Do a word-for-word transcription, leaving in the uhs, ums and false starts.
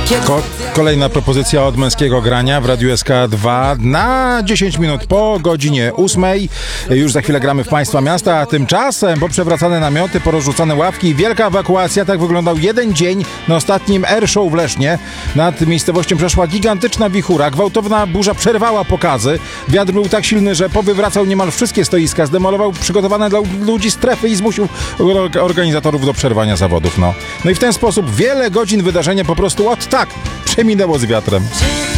Ko- kolejna propozycja od męskiego grania w Radiu S K dwa na dziesięć minut po godzinie ósmej. Już za chwilę gramy w Państwa Miasta, a tymczasem poprzewracane namioty, porozrzucane ławki i wielka ewakuacja. Tak wyglądał jeden dzień na ostatnim Air Show w Lesznie. Nad miejscowością przeszła gigantyczna wichura. Gwałtowna burza przerwała pokazy. Wiatr był tak silny, że powywracał niemal wszystkie stoiska. Zdemolował przygotowane dla ludzi strefy i zmusił organizatorów do przerwania zawodów. No, no i w ten sposób wiele godzin wydarzenia po prostu od tak przeminęło z wiatrem.